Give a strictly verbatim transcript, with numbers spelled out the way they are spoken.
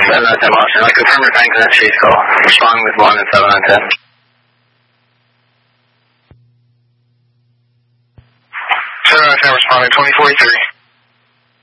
seven nine ten Boston. I confirm your Franklin chase call. Respond with one and seven nine ten. seven nine ten responding, twenty forty-three.